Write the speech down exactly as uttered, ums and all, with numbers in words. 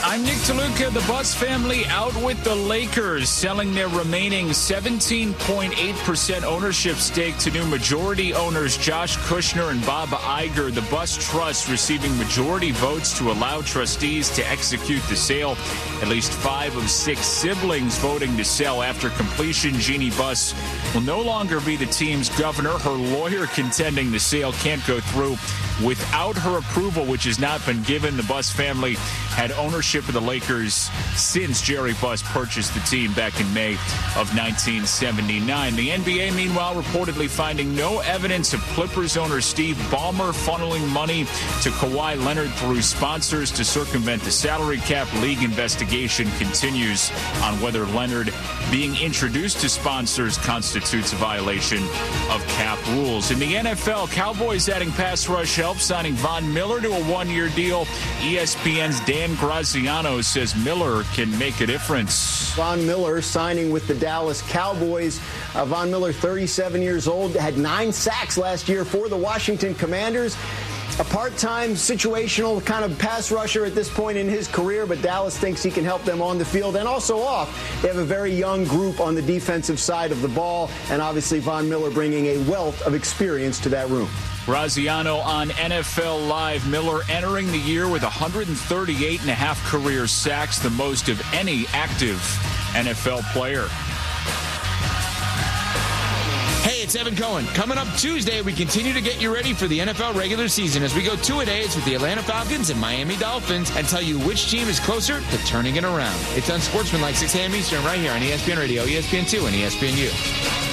I'm Nick DeLuca. The Buss family out with the Lakers, selling their remaining seventeen point eight percent ownership stake to new majority owners Josh Kushner and Bob Iger. The Buss Trust receiving majority votes to allow trustees to execute the sale. At least five of six siblings voting to sell after completion. Jeannie Buss will no longer be the team's governor. Her lawyer contending the sale can't go through without her approval, which has not been given. The Buss family had ownership of the Lakers since Jerry Buss purchased the team back in May of nineteen seventy-nine. The N B A, meanwhile, reportedly finding no evidence of Clippers owner Steve Ballmer funneling money to Kawhi Leonard through sponsors to circumvent the salary cap. League investigation continues on whether Leonard being introduced to sponsors constitutes a violation of cap rules. In the N F L, Cowboys adding pass rush help, signing Von Miller to a one-year deal. E S P N's Dan Graziano says Miller can make a difference. Von Miller signing with the Dallas Cowboys. Uh, Von Miller, thirty-seven years old, had nine sacks last year for the Washington Commanders. A part-time, situational kind of pass rusher at this point in his career, but Dallas thinks he can help them on the field and also off. They have a very young group on the defensive side of the ball, and obviously Von Miller bringing a wealth of experience to that room. Graziano on N F L Live. Miller entering the year with one hundred thirty-eight and a half career sacks, the most of any active N F L player. Hey, it's Evan Cohen. Coming up Tuesday, we continue to get you ready for the N F L regular season as we go two-a-days with the Atlanta Falcons and Miami Dolphins and tell you which team is closer to turning it around. It's Unsportsmanlike, six a.m. Eastern, right here on E S P N Radio, E S P N two, and E S P N U.